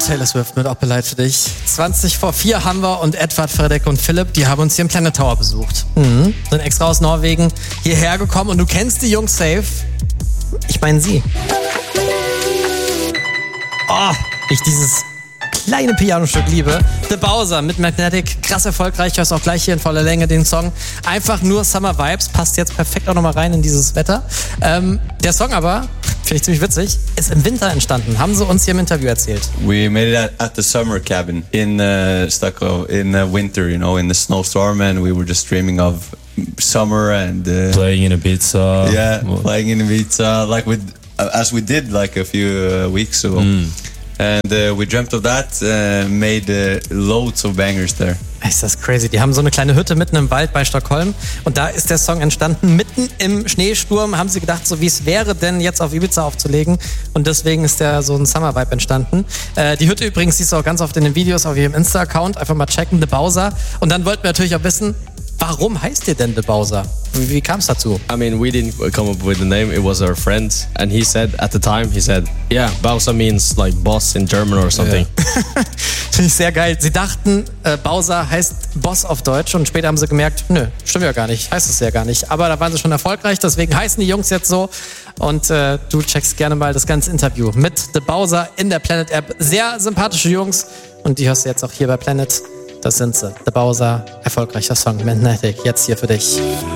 Taylor Swift mit Opelite für dich. 20 vor 4 haben wir und Edward, Fredrik und Philipp, die haben uns hier im Planet Tower besucht. Sind extra aus Norwegen hierher gekommen und du kennst die Jungs safe. Ich meine sie. Oh, ich dieses kleine Pianostück liebe. The Bowser mit Magnetic, krass erfolgreich, hörst auch gleich hier in voller Länge den Song. Einfach nur Summer Vibes, passt jetzt perfekt auch nochmal rein in dieses Wetter. Der Song aber, finde ich ziemlich witzig, ist im Winter entstanden, haben sie uns hier im Interview erzählt. We made it at the summer cabin in Stockholm in winter, you know, in the snowstorm, and we were just dreaming of summer and playing in Ibiza. Yeah, playing in Ibiza, like as we did like a few weeks ago. And we dreamt of that, made loads of bangers there. Ist das crazy. Die haben so eine kleine Hütte mitten im Wald bei Stockholm und da ist der Song entstanden. Mitten im Schneesturm haben sie gedacht, so wie es wäre denn jetzt auf Ibiza aufzulegen und deswegen ist der so ein Summer-Vibe entstanden. Die Hütte übrigens siehst du auch ganz oft in den Videos auf ihrem Insta-Account. Einfach mal checken, The Bowser. Und dann wollten wir natürlich auch wissen, warum heißt ihr denn The Bowser? Wie kam es dazu? I mean, we didn't come up with the name. It was our friend, and he said at the time, yeah, Bowser means like boss in German or something. Yeah. Finde ich sehr geil. Sie dachten, Bowser heißt Boss auf Deutsch und später haben sie gemerkt, nö, stimmt ja gar nicht, heißt es ja gar nicht. Aber da waren sie schon erfolgreich, deswegen heißen die Jungs jetzt so. Und du checkst gerne mal das ganze Interview mit The Bowser in der Planet App. Sehr sympathische Jungs und die hörst du jetzt auch hier bei Planet. Das sind sie. The Bowser, erfolgreicher Song, Magnetic, jetzt hier für dich.